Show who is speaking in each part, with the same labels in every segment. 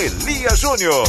Speaker 1: Elias Júnior.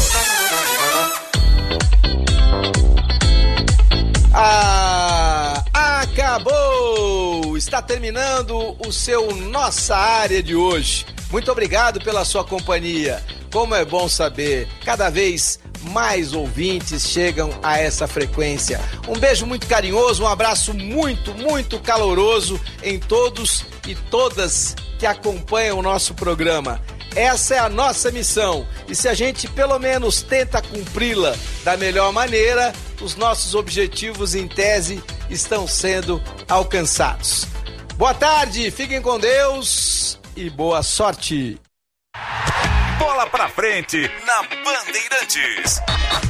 Speaker 2: Acabou! Está terminando o seu Nossa Área de hoje. Muito obrigado pela sua companhia. Como é bom saber, cada vez mais ouvintes chegam a essa frequência. Um beijo muito carinhoso, um abraço muito, muito caloroso em todos e todas que acompanham o nosso programa. Essa é a nossa missão e se a gente pelo menos tenta cumpri-la da melhor maneira, os nossos objetivos em tese estão sendo alcançados. Boa tarde, fiquem com Deus e boa sorte.
Speaker 1: Bola pra frente na Bandeirantes.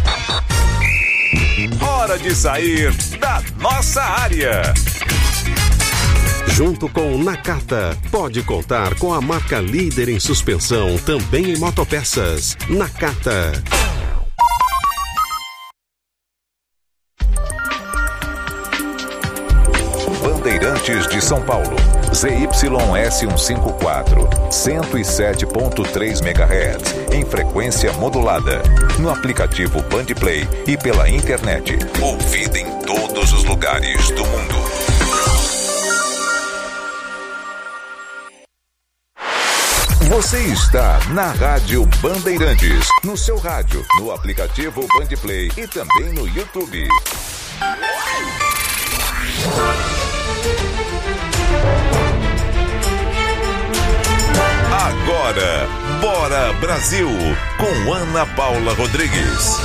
Speaker 1: Hora de sair da nossa área.
Speaker 3: Junto com o Nakata, pode contar com a marca líder em suspensão, também em motopeças. Nakata.
Speaker 1: Bandeirantes de São Paulo. ZYS 154, 107.3 MHz, em frequência modulada. No aplicativo Bandplay e pela internet. Ouvida em todos os lugares do mundo. Você está na Rádio Bandeirantes, no seu rádio, no aplicativo Bandplay e também no YouTube. Agora, Bora Brasil, com Ana Paula Rodrigues.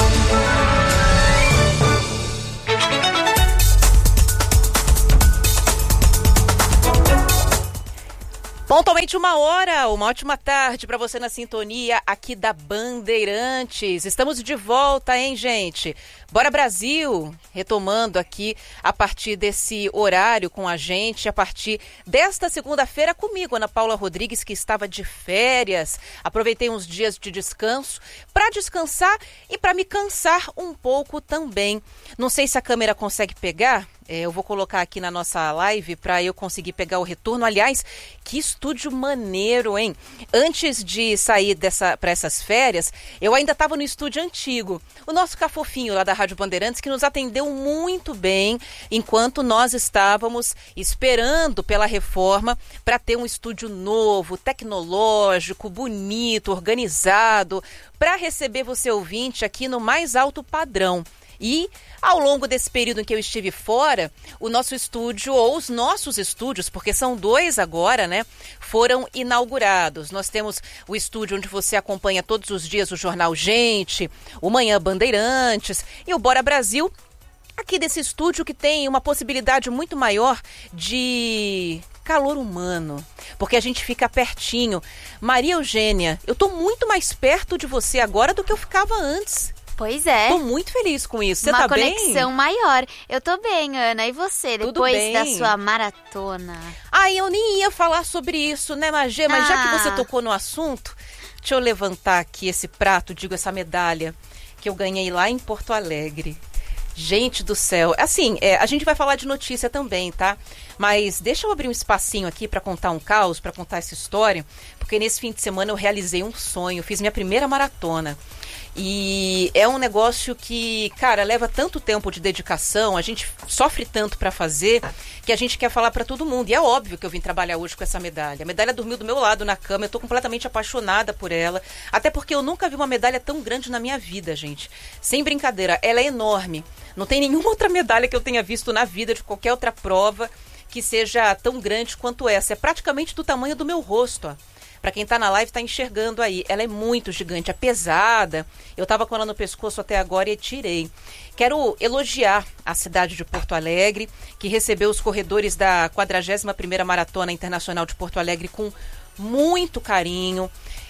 Speaker 4: Pontualmente 1h, uma ótima tarde para você na sintonia aqui da Bandeirantes. Estamos de volta, hein, gente? Bora Brasil, retomando aqui a partir desse horário com a gente, a partir desta segunda-feira comigo, Ana Paula Rodrigues, que estava de férias. Aproveitei uns dias de descanso para descansar e para me cansar um pouco também. Não sei se a câmera consegue pegar. Eu vou colocar aqui na nossa live para eu conseguir pegar o retorno. Aliás, que estúdio maneiro, hein? Antes de sair para essas férias, eu ainda estava no estúdio antigo. O nosso Cafofinho lá da Rádio Bandeirantes, que nos atendeu muito bem enquanto nós estávamos esperando pela reforma para ter um estúdio novo, tecnológico, bonito, organizado, para receber você ouvinte aqui no mais alto padrão. E ao longo desse período em que eu estive fora, o nosso estúdio, ou os nossos estúdios, porque são 2 agora, né, foram inaugurados. Nós temos o estúdio onde você acompanha todos os dias o Jornal Gente, o Manhã Bandeirantes e o Bora Brasil, aqui desse estúdio que tem uma possibilidade muito maior de calor humano, porque a gente fica pertinho. Maria Eugênia, eu tô muito mais perto de você agora do que eu ficava antes.
Speaker 5: Pois é.
Speaker 4: Tô muito feliz com isso. Você tá bem?
Speaker 5: Uma conexão maior. Eu tô bem, Ana. E você, depois da sua maratona?
Speaker 4: Eu nem ia falar sobre isso, né, Magê? Mas já que você tocou no assunto, deixa eu levantar aqui esse prato, essa medalha que eu ganhei lá em Porto Alegre. Gente do céu. Assim, a gente vai falar de notícia também, tá? Mas deixa eu abrir um espacinho aqui para contar um caos, para contar essa história, porque nesse fim de semana eu realizei um sonho, fiz minha primeira maratona. E é um negócio que, cara, leva tanto tempo de dedicação, a gente sofre tanto para fazer, que a gente quer falar para todo mundo. E é óbvio que eu vim trabalhar hoje com essa medalha. A medalha dormiu do meu lado na cama, eu tô completamente apaixonada por ela. Até porque eu nunca vi uma medalha tão grande na minha vida, gente. Sem brincadeira, ela é enorme. Não tem nenhuma outra medalha que eu tenha visto na vida, de qualquer outra prova, que seja tão grande quanto essa. É praticamente do tamanho do meu rosto, ó. Para quem tá na live, tá enxergando aí. Ela é muito gigante, é pesada. Eu tava com ela no pescoço até agora e tirei. Quero elogiar a cidade de Porto Alegre, que recebeu os corredores da 41ª Maratona Internacional de Porto Alegre com muito carinho.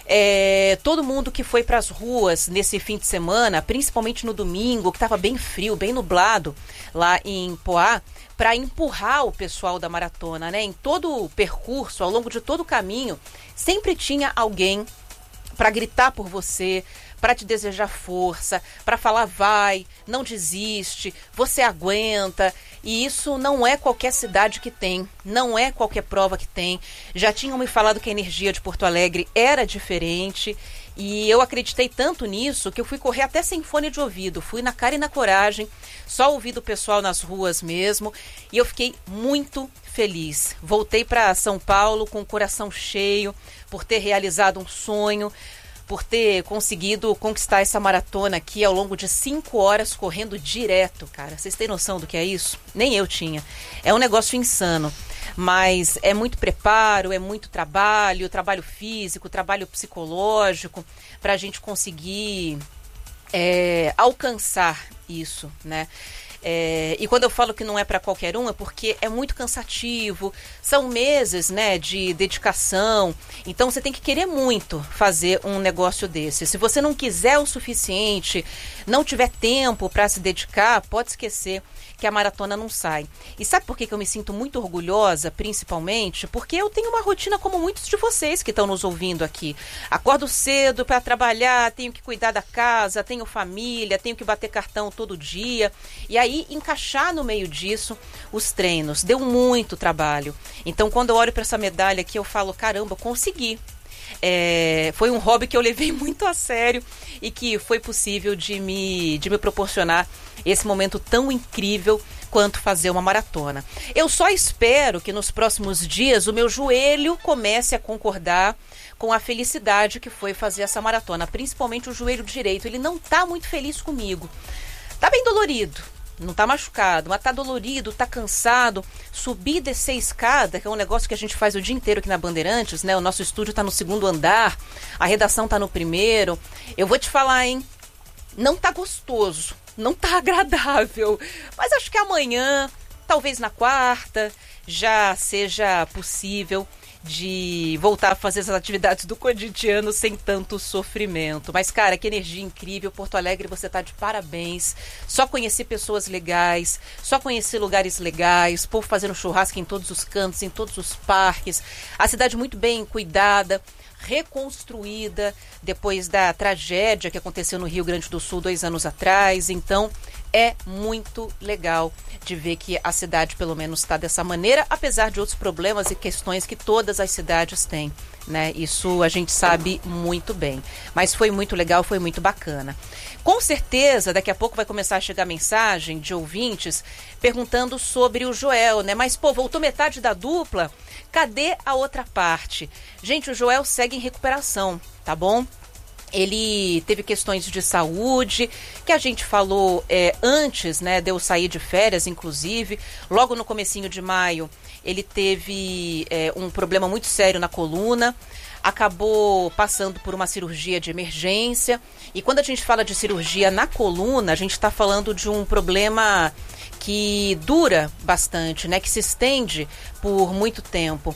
Speaker 4: Todo mundo que foi para as ruas nesse fim de semana, principalmente no domingo, que estava bem frio, bem nublado, lá em Poá, para empurrar o pessoal da maratona, né? Em todo o percurso, ao longo de todo o caminho, sempre tinha alguém para gritar por você, para te desejar força, para falar vai, não desiste, você aguenta. E isso não é qualquer cidade que tem, não é qualquer prova que tem. Já tinham me falado que a energia de Porto Alegre era diferente e eu acreditei tanto nisso que eu fui correr até sem fone de ouvido. Fui na cara e na coragem, só ouvindo o pessoal nas ruas mesmo, e eu fiquei muito feliz. Voltei para São Paulo com o coração cheio por ter realizado um sonho, por ter conseguido conquistar essa maratona aqui ao longo de 5 horas correndo direto, cara. Vocês têm noção do que é isso? Nem eu tinha. É um negócio insano, mas é muito preparo, é muito trabalho físico, trabalho psicológico, para a gente conseguir alcançar isso, né? E quando eu falo que não é para qualquer um, é porque é muito cansativo, são meses, né, de dedicação, então você tem que querer muito fazer um negócio desse. Se você não quiser o suficiente, não tiver tempo para se dedicar, pode esquecer que a maratona não sai. E sabe por que eu me sinto muito orgulhosa, principalmente? Porque eu tenho uma rotina como muitos de vocês que estão nos ouvindo aqui. Acordo cedo para trabalhar, tenho que cuidar da casa, tenho família, tenho que bater cartão todo dia. E aí, encaixar no meio disso os treinos. Deu muito trabalho. Então, quando eu olho para essa medalha aqui, eu falo, caramba, consegui. Foi um hobby que eu levei muito a sério e que foi possível de me proporcionar esse momento tão incrível quanto fazer uma maratona. Eu só espero que nos próximos dias o meu joelho comece a concordar com a felicidade que foi fazer essa maratona, principalmente o joelho direito. Ele não está muito feliz comigo. Tá bem dolorido. Não tá machucado, mas tá dolorido, tá cansado. Subir e descer escada, que é um negócio que a gente faz o dia inteiro aqui na Bandeirantes, né? O nosso estúdio tá no 2º andar, a redação tá no 1º. Eu vou te falar, hein? Não tá gostoso, não tá agradável. Mas acho que amanhã, talvez na quarta, já seja possível de voltar a fazer as atividades do cotidiano sem tanto sofrimento. Mas, cara, que energia incrível. Porto Alegre, você tá de parabéns. Só conheci pessoas legais, só conheci lugares legais, povo fazendo churrasco em todos os cantos, em todos os parques. A cidade muito bem cuidada, reconstruída depois da tragédia que aconteceu no Rio Grande do Sul 2 anos atrás. Então, é muito legal de ver que a cidade pelo menos está dessa maneira, apesar de outros problemas e questões que todas as cidades têm, né? Isso a gente sabe muito bem. Mas foi muito legal, foi muito bacana. Com certeza, daqui a pouco vai começar a chegar mensagem de ouvintes perguntando sobre o Joel, né? Mas, pô, voltou metade da dupla? Cadê a outra parte? Gente, o Joel segue em recuperação, tá bom? Ele teve questões de saúde, que a gente falou antes, né, de eu sair de férias, inclusive. Logo no comecinho de maio, ele teve um problema muito sério na coluna, acabou passando por uma cirurgia de emergência. E quando a gente fala de cirurgia na coluna, a gente está falando de um problema que dura bastante, né, que se estende por muito tempo.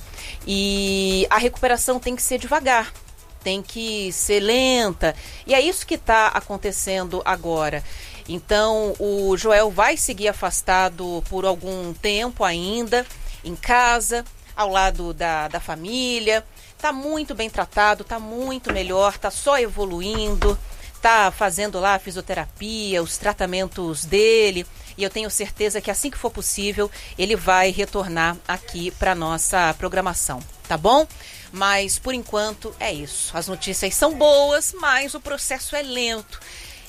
Speaker 4: E a recuperação tem que ser devagar. Tem que ser lenta. E é isso que está acontecendo agora. Então, o Joel vai seguir afastado por algum tempo ainda, em casa, ao lado da família. Está muito bem tratado, está muito melhor, está só evoluindo, está fazendo lá a fisioterapia, os tratamentos dele. E eu tenho certeza que assim que for possível, ele vai retornar aqui para nossa programação, tá bom? Mas, por enquanto, é isso. As notícias são boas, mas o processo é lento.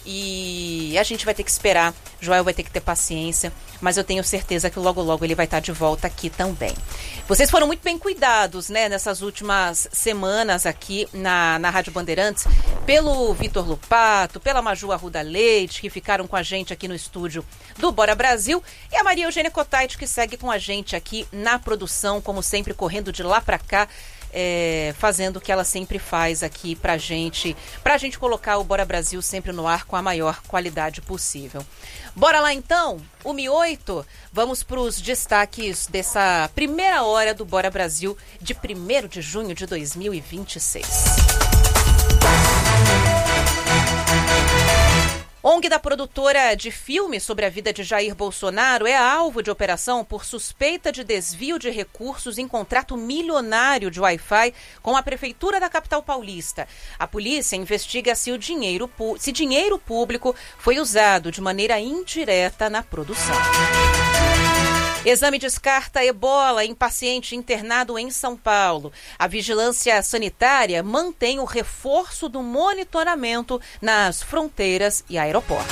Speaker 4: E a gente vai ter que esperar. Joel vai ter que ter paciência. Mas eu tenho certeza que logo, logo ele vai estar de volta aqui também. Vocês foram muito bem cuidados, né? Nessas últimas semanas aqui na Rádio Bandeirantes. Pelo Vitor Lupato, pela Maju Arruda Leite, que ficaram com a gente aqui no estúdio do Bora Brasil. E a Maria Eugênia Cotaiti, que segue com a gente aqui na produção, como sempre, correndo de lá para cá. Fazendo o que ela sempre faz aqui pra gente colocar o Bora Brasil sempre no ar com a maior qualidade possível. Bora lá então, 1h08, vamos para os destaques dessa primeira hora do Bora Brasil de 1º de junho de 2026. ONG da produtora de filme sobre a vida de Jair Bolsonaro é alvo de operação por suspeita de desvio de recursos em contrato milionário de Wi-Fi com a Prefeitura da capital paulista. A polícia investiga se dinheiro público foi usado de maneira indireta na produção. Exame descarta ebola em paciente internado em São Paulo. A vigilância sanitária mantém o reforço do monitoramento nas fronteiras e aeroportos.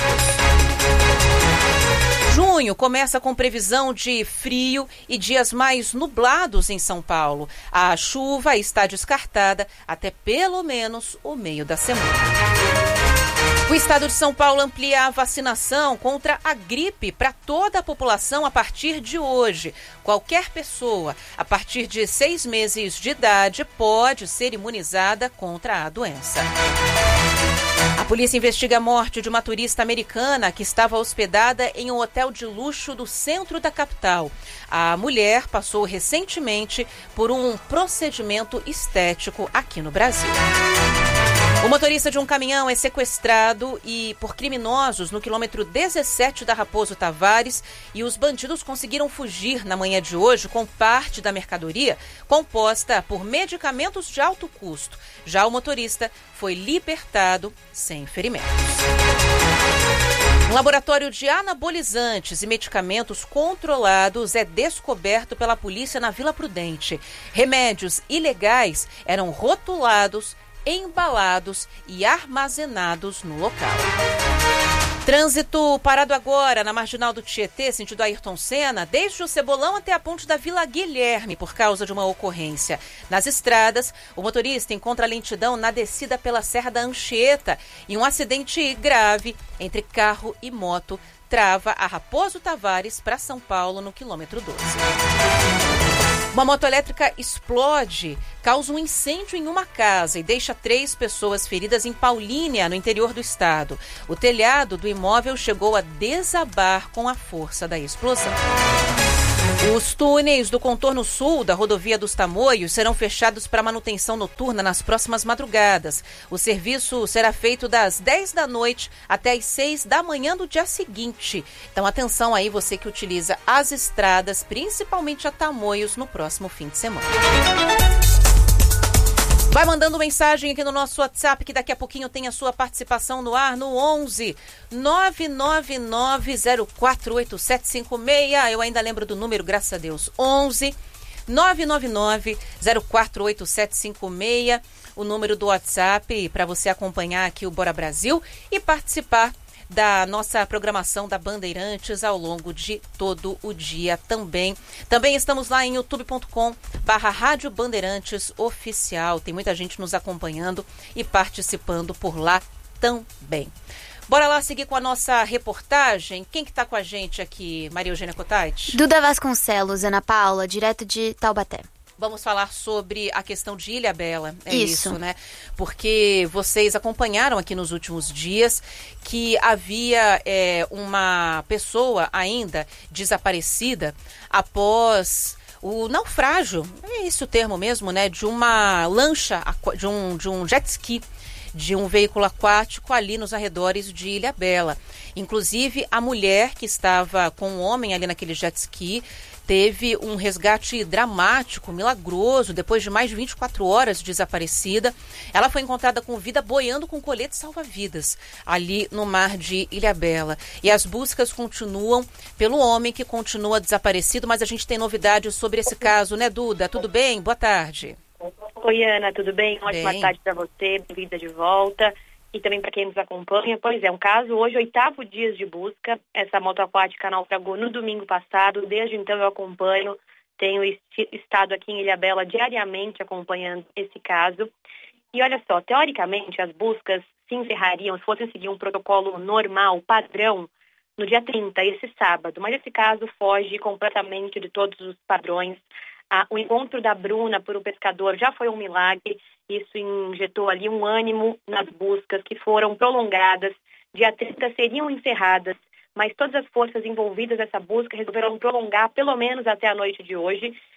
Speaker 4: Junho começa com previsão de frio e dias mais nublados em São Paulo. A chuva está descartada até pelo menos o meio da semana. O estado de São Paulo amplia a vacinação contra a gripe para toda a população a partir de hoje. Qualquer pessoa, a partir de 6 meses de idade, pode ser imunizada contra a doença. A polícia investiga a morte de uma turista americana que estava hospedada em um hotel de luxo do centro da capital. A mulher passou recentemente por um procedimento estético aqui no Brasil. O motorista de um caminhão é sequestrado por criminosos no quilômetro 17 da Raposo Tavares e os bandidos conseguiram fugir na manhã de hoje com parte da mercadoria composta por medicamentos de alto custo. Já o motorista foi libertado sem ferimentos. Um laboratório de anabolizantes e medicamentos controlados é descoberto pela polícia na Vila Prudente. Remédios ilegais eram rotulados, embalados e armazenados no local. Trânsito parado agora na Marginal do Tietê, sentido Ayrton Senna, desde o Cebolão até a ponte da Vila Guilherme, por causa de uma ocorrência. Nas estradas, o motorista encontra lentidão na descida pela Serra da Anchieta e um acidente grave entre carro e moto trava a Raposo Tavares para São Paulo no quilômetro 12. Uma moto elétrica explode, causa um incêndio em uma casa e deixa 3 pessoas feridas em Paulínia, no interior do estado. O telhado do imóvel chegou a desabar com a força da explosão. Os túneis do contorno sul da rodovia dos Tamoios serão fechados para manutenção noturna nas próximas madrugadas. O serviço será feito das 10 da noite até as 6 da manhã do dia seguinte. Então, atenção aí, você que utiliza as estradas, principalmente a Tamoios, no próximo fim de semana. Vai mandando mensagem aqui no nosso WhatsApp, que daqui a pouquinho tem a sua participação no ar, no 11 999048756. Eu ainda lembro do número, graças a Deus. 11 999048756. O número do WhatsApp para você acompanhar aqui o Bora Brasil e participar da nossa programação da Bandeirantes ao longo de todo o dia também. Também estamos lá em youtube.com/Rádio Bandeirantes Oficial. Tem muita gente nos acompanhando e participando por lá também. Bora lá seguir com a nossa reportagem. Quem que tá com a gente aqui, Maria Eugênia Cotait?
Speaker 5: Duda Vasconcelos, Ana Paula, direto de Taubaté.
Speaker 4: Vamos falar sobre a questão de Ilhabela, isso, né? Porque vocês acompanharam aqui nos últimos dias que havia uma pessoa ainda desaparecida após o naufrágio, é esse o termo mesmo, né? De uma lancha, de um jet ski, de um veículo aquático ali nos arredores de Ilhabela. Inclusive, a mulher que estava com o homem ali naquele jet ski teve um resgate dramático, milagroso, depois de mais de 24 horas desaparecida. Ela foi encontrada com vida boiando com colete salva-vidas ali no mar de Ilhabela. E as buscas continuam pelo homem que continua desaparecido, mas a gente tem novidades sobre esse caso, né, Duda? Tudo bem? Boa tarde.
Speaker 6: Oi, Ana, tudo bem? Ótima tarde para você, bem-vinda de volta. E também para quem nos acompanha. Pois é, um caso hoje, 8º dia de busca. Essa moto aquática naufragou no domingo passado. Desde então eu acompanho, tenho estado aqui em Ilhabela diariamente acompanhando esse caso. E olha só, teoricamente as buscas se encerrariam, se fossem seguir um protocolo normal, padrão, no dia 30, esse sábado. Mas esse caso foge completamente de todos os padrões. O encontro da Bruna por um pescador já foi um milagre. Isso injetou ali um ânimo nas buscas que foram prolongadas. Dia 30 seriam encerradas, mas todas as forças envolvidas nessa busca resolveram prolongar pelo menos até a noite de hoje.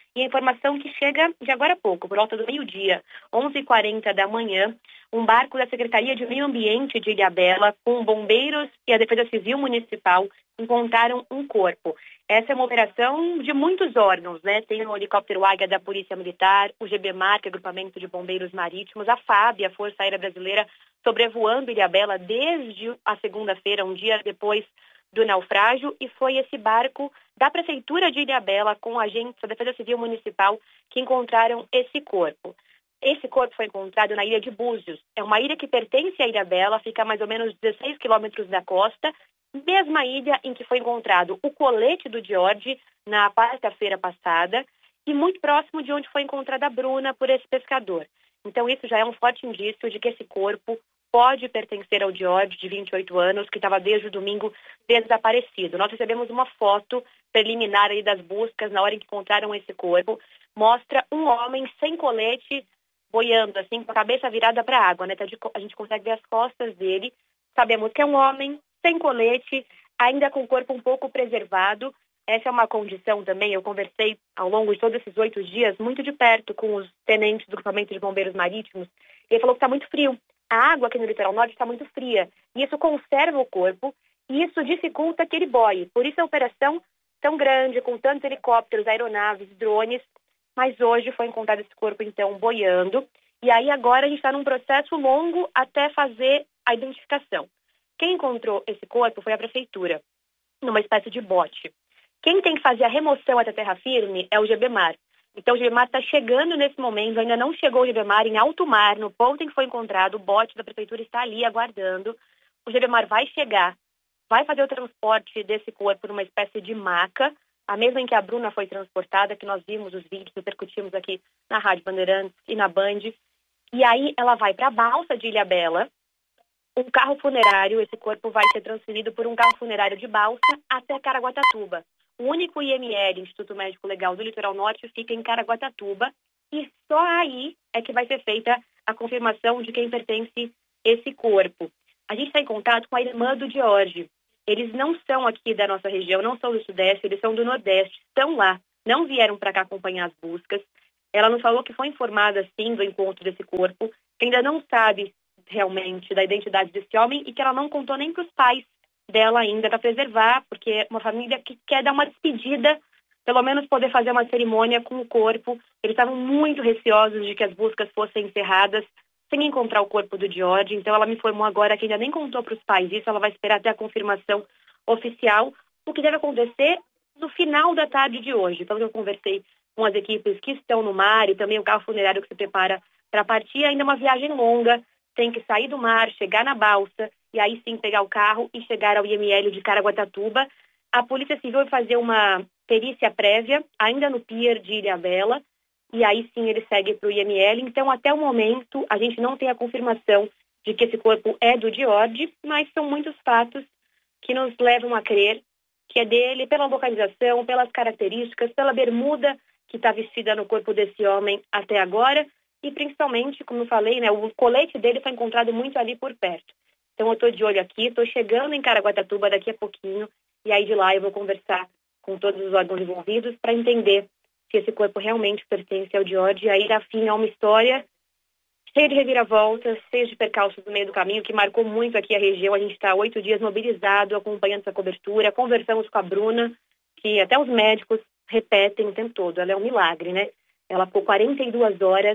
Speaker 6: E a informação que chega de agora a pouco, por volta do meio-dia, 11h40 da manhã, um barco da Secretaria de Meio Ambiente de Ilhabela, com bombeiros e a Defesa Civil Municipal, encontraram um corpo. Essa é uma operação de muitos órgãos, né? Tem o helicóptero Águia da Polícia Militar, o GBMAR, que é o Agrupamento de Bombeiros Marítimos, a FAB, a Força Aérea Brasileira, sobrevoando Ilhabela desde a segunda-feira, um dia depois do naufrágio, e foi esse barco da Prefeitura de Ilhabela, com agentes da Defesa Civil Municipal, que encontraram esse corpo. Esse corpo foi encontrado na ilha de Búzios. É uma ilha que pertence à Ilhabela, fica a mais ou menos 16 quilômetros da costa, mesma ilha em que foi encontrado o colete do George na quarta-feira passada e muito próximo de onde foi encontrada a Bruna por esse pescador. Então isso já é um forte indício de que esse corpo pode pertencer ao George, de 28 anos, que estava desde o domingo desaparecido. Nós recebemos uma foto preliminar aí das buscas na hora em que encontraram esse corpo. Mostra um homem sem colete, boiando assim, com a cabeça virada para a água, né? A gente consegue ver as costas dele. Sabemos que é um homem sem colete, ainda com o corpo um pouco preservado. Essa é uma condição também. Eu conversei ao longo de todos esses 8 dias muito de perto com os tenentes do Agrupamento de Bombeiros Marítimos. E ele falou que está muito frio. A água aqui no litoral norte está muito fria. E isso conserva o corpo e isso dificulta que ele boie. Por isso a operação tão grande, com tantos helicópteros, aeronaves, drones. Mas hoje foi encontrado esse corpo, então, boiando. E aí agora a gente está num processo longo até fazer a identificação. Quem encontrou esse corpo foi a Prefeitura, numa espécie de bote. Quem tem que fazer a remoção até terra firme é o GBMAR. Então o GBMAR está chegando nesse momento, ainda não chegou o GBMAR em alto mar, no ponto em que foi encontrado, o bote da Prefeitura está ali aguardando. O GBMAR vai chegar, vai fazer o transporte desse corpo numa espécie de maca, a mesma em que a Bruna foi transportada, que nós vimos os vídeos, repercutimos aqui na Rádio Bandeirantes e na Band. E aí ela vai para a balsa de Ilhabela, um carro funerário, esse corpo vai ser transferido por um carro funerário de balsa até Caraguatatuba. O único IML, Instituto Médico Legal do Litoral Norte, fica em Caraguatatuba e só aí é que vai ser feita a confirmação de quem pertence esse corpo. A gente está em contato com a irmã do George. Eles não são aqui da nossa região, não são do Sudeste, eles são do Nordeste, estão lá, não vieram para cá acompanhar as buscas. Ela nos falou que foi informada, sim, do encontro desse corpo, que ainda não sabe realmente da identidade desse homem e que ela não contou nem para os pais dela ainda para preservar, porque é uma família que quer dar uma despedida, pelo menos poder fazer uma cerimônia com o corpo. Eles estavam muito receosos de que as buscas fossem encerradas sem encontrar o corpo do George, então ela me informou agora que ainda nem contou para os pais isso, ela vai esperar até a confirmação oficial, o que deve acontecer no final da tarde de hoje. Pelo que eu conversei com as equipes que estão no mar e também o carro funerário que se prepara para partir, ainda é uma viagem longa, tem que sair do mar, chegar na balsa e aí sim pegar o carro e chegar ao IML de Caraguatatuba. A Polícia Civil vai fazer uma perícia prévia, ainda no pier de Ilhabela, e aí sim ele segue para o IML. Então, até o momento, a gente não tem a confirmação de que esse corpo é do George, mas são muitos fatos que nos levam a crer que é dele, pela localização, pelas características, pela bermuda que está vestida no corpo desse homem até agora, e principalmente, como eu falei, né, o colete dele foi encontrado muito ali por perto. Então eu estou de olho aqui, estou chegando em Caraguatatuba daqui a pouquinho, e aí de lá eu vou conversar com todos os órgãos envolvidos para entender se esse corpo realmente pertence ao George, e aí dar fim a uma história cheia de reviravoltas, cheia de percalços no meio do caminho, que marcou muito aqui a região. A gente está 8 dias mobilizado, acompanhando essa cobertura, conversamos com a Bruna, que até os médicos repetem o tempo todo, ela é um milagre, né? Ela ficou 42 horas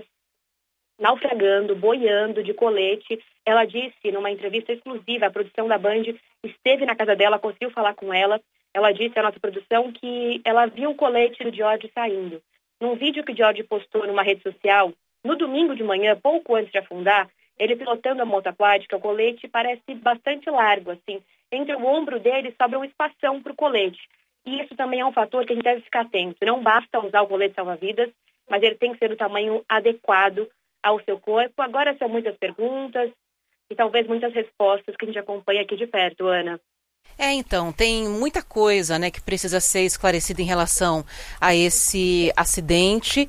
Speaker 6: naufragando, boiando de colete. Ela disse numa entrevista exclusiva, a produção da Band esteve na casa dela, conseguiu falar com ela. Ela disse à nossa produção que ela viu o colete do George saindo. Num vídeo que o George postou numa rede social, no domingo de manhã, pouco antes de afundar, ele pilotando a moto aquática, o colete parece bastante largo, assim. Entre o ombro dele sobra um espação para o colete. E isso também é um fator que a gente deve ficar atento. Não basta usar o colete salva-vidas, mas ele tem que ser do tamanho adequado ao seu corpo. Agora são muitas perguntas e talvez muitas respostas que a gente acompanha aqui de perto, Ana.
Speaker 4: Então, tem muita coisa, né, que precisa ser esclarecida em relação a esse acidente,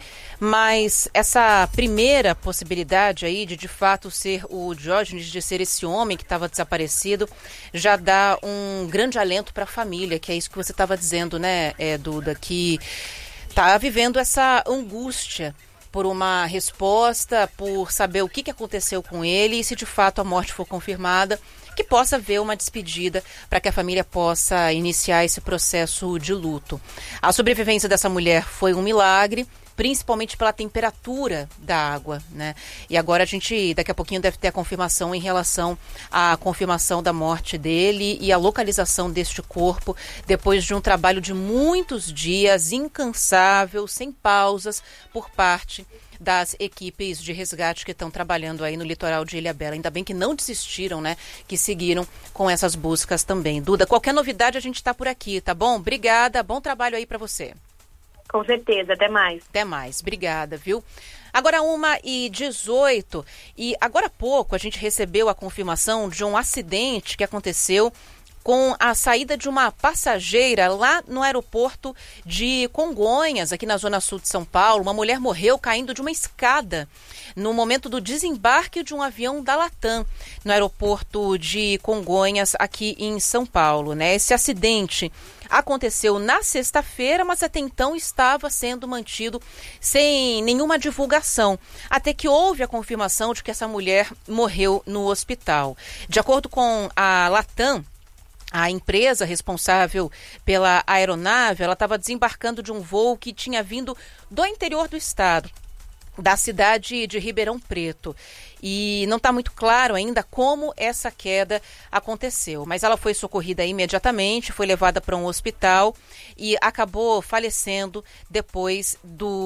Speaker 4: mas essa primeira possibilidade aí de fato ser o Diógenes, de ser esse homem que estava desaparecido, já dá um grande alento para a família, que é isso que você estava dizendo, né, Duda, que está vivendo essa angústia por uma resposta, por saber o que aconteceu com ele e se de fato a morte for confirmada, que possa haver uma despedida para que a família possa iniciar esse processo de luto. A sobrevivência dessa mulher foi um milagre, principalmente pela temperatura da água, né? E agora a gente, daqui a pouquinho, deve ter a confirmação em relação à confirmação da morte dele e a localização deste corpo, depois de um trabalho de muitos dias, incansável, sem pausas, por parte das equipes de resgate que estão trabalhando aí no litoral de Ilhabela. Ainda bem que não desistiram, né? Que seguiram com essas buscas também. Duda, qualquer novidade a gente está por aqui, tá bom? Obrigada, bom trabalho aí para você.
Speaker 6: Com certeza, até mais.
Speaker 4: Até mais, obrigada, viu? Agora 1h18, e agora há pouco a gente recebeu a confirmação de um acidente que aconteceu com a saída de uma passageira lá no aeroporto de Congonhas, aqui na zona sul de São Paulo. Uma mulher morreu caindo de uma escada no momento do desembarque de um avião da Latam, no aeroporto de Congonhas, aqui em São Paulo, né? Esse acidente aconteceu na sexta-feira, mas até então estava sendo mantido sem nenhuma divulgação, até que houve a confirmação de que essa mulher morreu no hospital. De acordo com a Latam, a empresa responsável pela aeronave, ela estava desembarcando de um voo que tinha vindo do interior do estado, da cidade de Ribeirão Preto. E não está muito claro ainda como essa queda aconteceu, mas ela foi socorrida imediatamente, foi levada para um hospital e acabou falecendo depois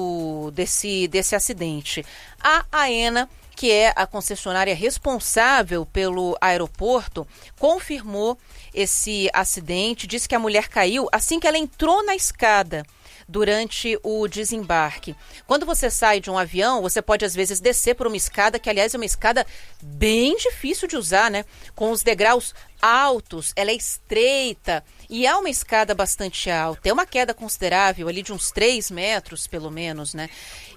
Speaker 4: desse acidente. A AENA, que é a concessionária responsável pelo aeroporto, confirmou esse acidente, disse que a mulher caiu assim que ela entrou na escada durante o desembarque. Quando você sai de um avião, você pode às vezes descer por uma escada, que aliás é uma escada bem difícil de usar, né? Com os degraus altos, ela é estreita e é uma escada bastante alta. É uma queda considerável ali de uns 3 metros, pelo menos, né?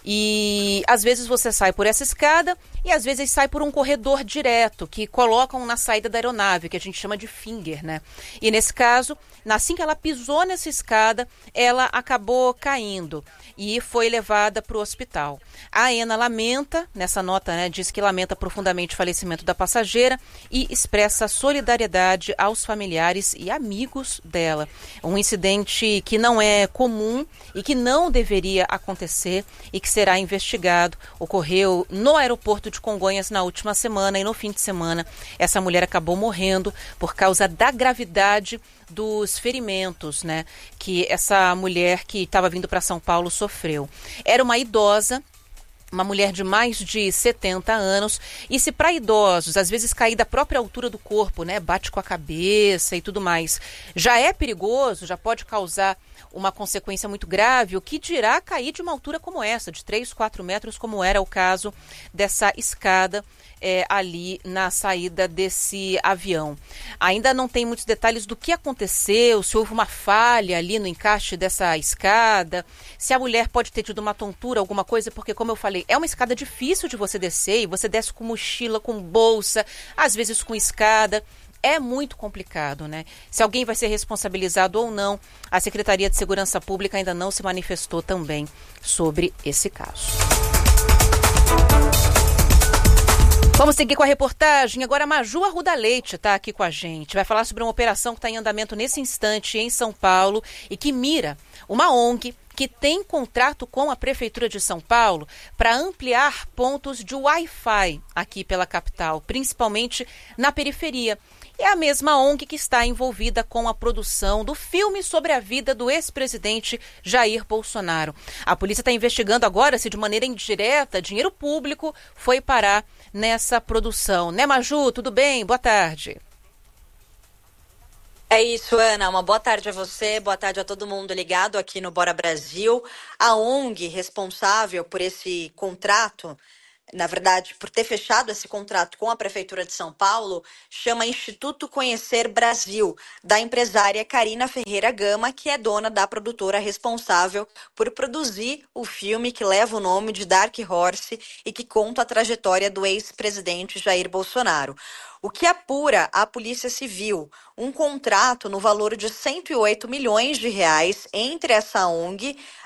Speaker 4: E às vezes você sai por essa escada e às vezes sai por um corredor direto que colocam na saída da aeronave, que a gente chama de finger, né? E nesse caso, assim que ela pisou nessa escada, ela acabou caindo e foi levada para o hospital. A AENA lamenta, nessa nota, né, diz que lamenta profundamente o falecimento da passageira e expressa solidariedade aos familiares e amigos dela. Um incidente que não é comum e que não deveria acontecer e que será investigado. Ocorreu no aeroporto de Congonhas na última semana e no fim de semana essa mulher acabou morrendo por causa da gravidade dos ferimentos, né, que essa mulher que estava vindo para São Paulo sofreu. Era uma idosa, uma mulher de mais de 70 anos, e se para idosos, às vezes cair da própria altura do corpo, né, bate com a cabeça e tudo mais, já é perigoso, já pode causar uma consequência muito grave, o que dirá cair de uma altura como essa, de 3, 4 metros, como era o caso dessa escada ali na saída desse avião. Ainda não tem muitos detalhes do que aconteceu, se houve uma falha ali no encaixe dessa escada, se a mulher pode ter tido uma tontura, alguma coisa, porque, como eu falei, é uma escada difícil de você descer, e você desce com mochila, com bolsa, às vezes com escada. É muito complicado, né? Se alguém vai ser responsabilizado ou não, a Secretaria de Segurança Pública ainda não se manifestou também sobre esse caso. Vamos seguir com a reportagem. Agora a Maju Arruda Leite está aqui com a gente. Vai falar sobre uma operação que está em andamento nesse instante em São Paulo e que mira uma ONG que tem contrato com a Prefeitura de São Paulo para ampliar pontos de Wi-Fi aqui pela capital, principalmente na periferia. É a mesma ONG que está envolvida com a produção do filme sobre a vida do ex-presidente Jair Bolsonaro. A polícia está investigando agora se de maneira indireta dinheiro público foi parar nessa produção. Né, Maju? Tudo bem? Boa tarde.
Speaker 7: É isso, Ana. Uma boa tarde a você, boa tarde a todo mundo ligado aqui no Bora Brasil. A ONG responsável por esse contrato, na verdade, por ter fechado esse contrato com a Prefeitura de São Paulo, chama Instituto Conhecer Brasil, da empresária Karina Ferreira Gama, que é dona da produtora responsável por produzir o filme que leva o nome de Dark Horse e que conta a trajetória do ex-presidente Jair Bolsonaro. O que apura a Polícia Civil, um contrato no valor de 108 milhões de reais entre essa ONG,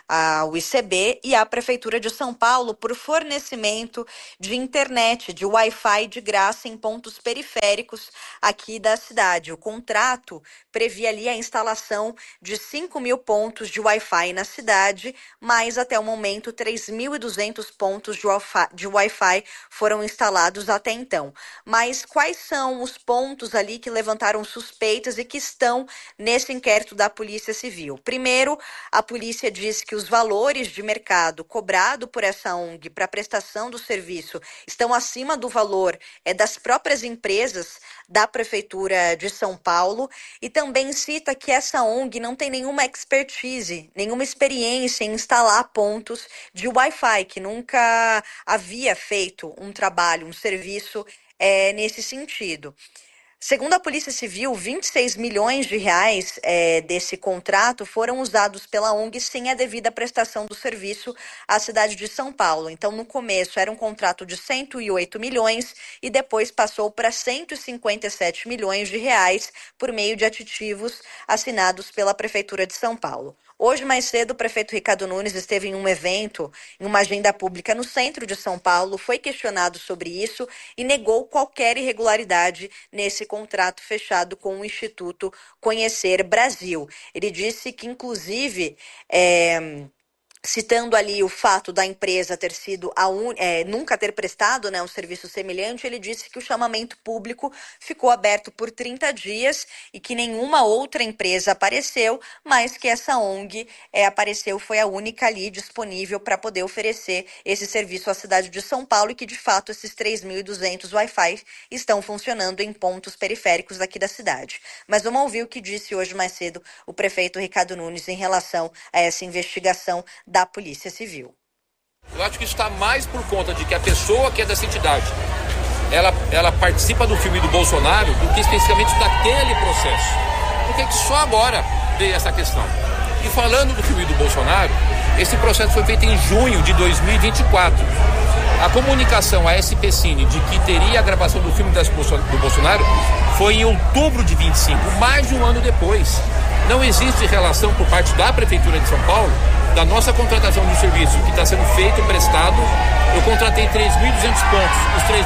Speaker 7: ao ICB e à Prefeitura de São Paulo por fornecimento de internet, de Wi-Fi de graça em pontos periféricos aqui da cidade. O contrato previa ali a instalação de 5.000 pontos de Wi-Fi na cidade, mas até o momento 3.200 pontos de Wi-Fi foram instalados até então. Mas quais são os pontos ali que levantaram suspeitas e que estão nesse inquérito da Polícia Civil? Primeiro, a polícia diz que os valores de mercado cobrado por essa ONG para prestação do serviço estão acima do valor das próprias empresas da Prefeitura de São Paulo e também cita que essa ONG não tem nenhuma expertise, nenhuma experiência em instalar pontos de Wi-Fi, que nunca havia feito um trabalho, um serviço nesse sentido. Segundo a Polícia Civil, 26 milhões de reais desse contrato foram usados pela ONG sem a devida prestação do serviço à cidade de São Paulo. Então, no começo, era um contrato de 108 milhões e depois passou para 157 milhões de reais por meio de aditivos assinados pela Prefeitura de São Paulo. Hoje, mais cedo, o prefeito Ricardo Nunes esteve em um evento, em uma agenda pública no centro de São Paulo, foi questionado sobre isso e negou qualquer irregularidade nesse contrato fechado com o Instituto Conhecer Brasil. Ele disse que, inclusive, citando ali o fato da empresa ter sido nunca ter prestado um serviço semelhante, ele disse que o chamamento público ficou aberto por 30 dias e que nenhuma outra empresa apareceu, mas que essa ONG apareceu, foi a única ali disponível para poder oferecer esse serviço à cidade de São Paulo e que, de fato, esses 3.200 Wi-Fi estão funcionando em pontos periféricos aqui da cidade. Mas vamos ouvir o que disse hoje mais cedo o prefeito Ricardo Nunes em relação a essa investigação da Polícia Civil.
Speaker 8: Eu acho que isso está mais por conta de que a pessoa que é dessa entidade, ela participa do filme do Bolsonaro do que especificamente daquele processo. Porque que só agora veio essa questão. E falando do filme do Bolsonaro, esse processo foi feito em junho de 2024. A comunicação à SP Cine de que teria a gravação do filme do Bolsonaro foi em outubro de 25, mais de um ano depois. Não existe relação por parte da Prefeitura de São Paulo da nossa contratação de serviço que está sendo feito, prestado. Eu contratei 3.200 pontos. Os